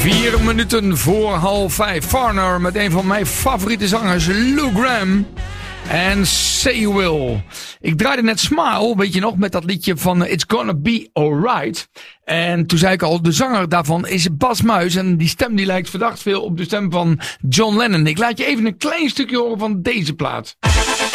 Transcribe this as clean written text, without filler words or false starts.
4 minuten voor 4:30. Farner met een van mijn favoriete zangers, Lou Gramm. En Say You Will. Ik draaide net Smile, weet je nog, met dat liedje van It's Gonna Be Alright. En toen zei ik al, de zanger daarvan is Bas Muis. En die stem die lijkt verdacht veel op de stem van John Lennon. Ik laat je even een klein stukje horen van deze plaat.